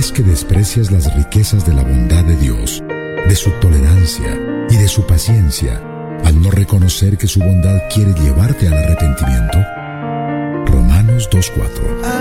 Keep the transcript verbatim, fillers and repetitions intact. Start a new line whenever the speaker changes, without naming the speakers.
es que desprecias las riquezas de la bondad de Dios, de su tolerancia y de su paciencia, al no reconocer que su bondad quiere llevarte al arrepentimiento? Romanos dos cuatro.